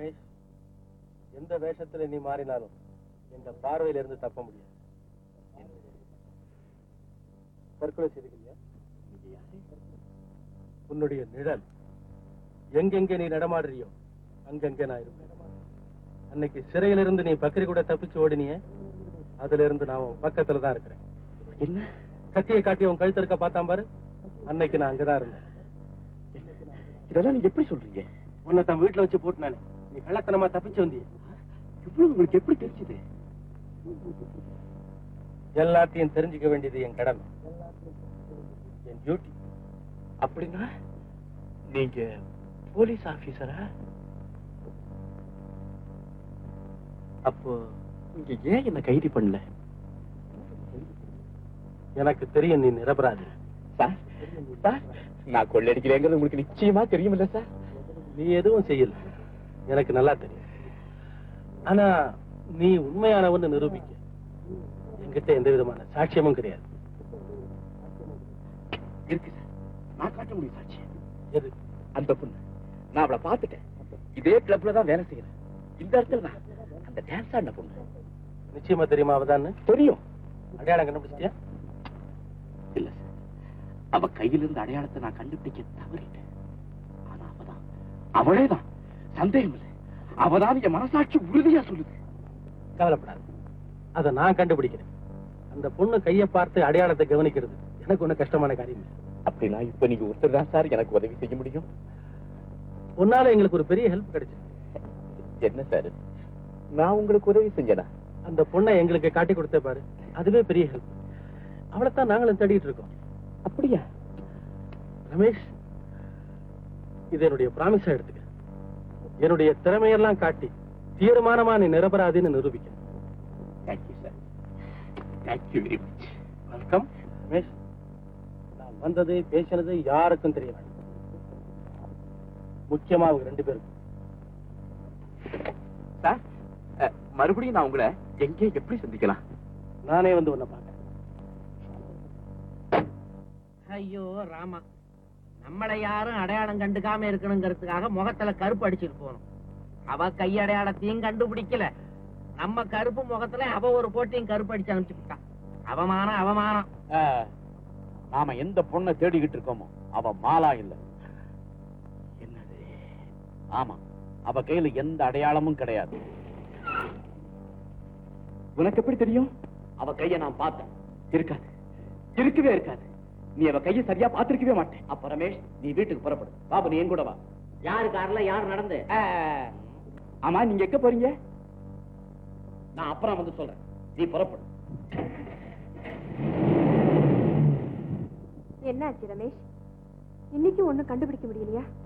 ரமேஷ், எந்த வேஷத்துல நீ மாறினாலும் எங்க பார்வையில இருந்து தப்ப முடியாது. தற்கொலை செய்துக்கிறியா? உன்னுடைய நிழல் எங்கெங்க நீ நடமாடுறியோ அங்கெங்க நான் இருப்பேன். அன்னைக்கு சிறையிலிருந்து நீ பக்கரி கூட தப்பிச்சு ஓடினிய, அதுல இருந்து நான் பக்கத்துல தான் இருக்கிறேன். என்ன கத்தியை காட்டி உன் கழுத்து இருக்க பார்த்தான் பாரு, அன்னைக்கு நான் அங்கதான் இருந்தேன். இதெல்லாம் நீங்க எப்படி சொல்றீங்க? உன்னை தன் வீட்டுல வச்சு போட்டு நானே நீ கள்ளத்தனமா தப்பிச்சு வந்திய. இவ்வளவு உங்களுக்கு எப்படி தெரிஞ்சது? எல்லாத்தையும் தெரிஞ்சுக்க வேண்டியது என் கடமை, என் டியூட்டி. அப்படின்னா நீங்க போலீஸ் ஆபீசரா? அப்போ நீங்க ஏன் என்ன கைது பண்ணல? எனக்கு தெரியும் நீ நிரபராதி. சார், நான் கொள்ளடிக்கிறேங்கிறது உங்களுக்கு நிச்சயமா தெரியுமில்ல சார்? நீ எதுவும் செய்யல, எனக்கு நல்லா தெரியும். ஆனா நீ உண்மையானவன்னு நிரூபிக்க என்கிட்ட எந்த விதமான சாட்சியமும் கிடையாது. இருக்கு சார், நான் காட்ட முடியும் சாட்சியம். எது? அந்த பொண்ணு, நான் அவளை பார்த்துட்டேன். இதே கிளப்ல தான் வேலை செய்யறேன். இந்த இடத்துல நான் அந்த டான்ஸ் ஆடின பொண்ணு. நிச்சயமா தெரியுமா அவதான்னு? தெரியும். அடையாளம் கண்டுபிடிச்சிட்டியா? இல்ல சார், அவ கையில இருந்த அடையாளத்தை நான் கண்டுபிடிக்க தவறிட்டேன். ஆனா அவளேதான், சந்தேகம் இல்லை. அவதான் என் மனசாட்சி உறுதியா சொல்லுது. கவலைப்படாது, அதை நான் கண்டுபிடிக்கிறேன். அந்த பொண்ணு கையை பார்த்து அடையாளத்தை கவனிக்கிறது எனக்கு ஒன்னும் கஷ்டமான காரியம் இல்லை. அப்படின்னா இப்ப நீங்க ஒருத்தர் தான் சார் எனக்கு உதவி செய்ய முடியும். உன்னால எங்களுக்கு ஒரு பெரிய ஹெல்ப் கிடைச்சிருக்கு. என்ன சார்? நான் உங்களுக்கு உதவி செஞ்சேனா? அந்த பொண்ணை எங்களுக்கு காட்டி கொடுத்தே பாரு, அதுவே பெரிய ஹெல்ப். அவளைத்தான் நாங்களும் தேடிட்டு இருக்கோம். அப்படியா? ரமேஷ், இது என்னுடைய ப்ராமிஸா எடுத்துக்க. என்னுடைய திறமையெல்லாம் காட்டி தீர்மானமா நீ நிரபராதின்னு நிரூபிக்க. Thank you sir, thank you very much. Welcome. Ramesh, நான் வந்தது பேசினது யாருக்கும் தெரிய வேண்டாம், முக்கியமா அவங்க 2 பேருக்கும். சார், மறுபடியும் நான் உங்களை எங்கே எப்படி சந்திக்கலாம்? நானே வந்து உன்னை பார்க்க. ஐயோ ராமா, நம்மளை யாரும் அடையாளம் கண்டுக்காம இருக்கணுங்கிறதுக்காக முகத்துல கருப்பு அடிச்சுட்டு போனோம். அவ கையடையாளத்தையும் கண்டுபிடிக்கல, நம்ம கருப்பு முகத்துல அவ ஒரு போட்டியும் கருப்பு அடிச்சு அனுப்பிச்சுட்டான். அவமானம் அவமானம். நாம எந்த பொண்ணை தேடிக்கிட்டு இருக்கோமோ அவ மாலா இல்ல. என்னது? ஆமா, அவ கையில எந்த அடையாளமும் கிடையாது. உனக்கு எப்படி தெரியும்? அவ கைய நான் பார்த்தேன். இருக்காது, இருக்கவே இருக்காது. நீ அவ கையை சரியா பார்த்திருக்கவே மாட்டேன். அப்ப ரமேஷ், நீ வீட்டுக்கு புறப்படு. பாபு, நீ என் கூட வா. யாரு கார்ல யாரு நடந்து? ஆமா, நீங்க எங்க போறீங்க? நான் அப்புறம் வந்து சொல்றேன், நீ புறப்படு. என்னாச்சு ரமேஷ், இன்னைக்கு ஒண்ணும் கண்டுபிடிக்க முடியலையா?